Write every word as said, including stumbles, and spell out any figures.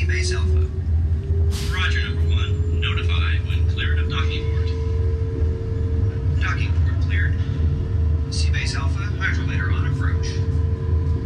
Base Alpha. Roger, number one. Notify when cleared of docking board.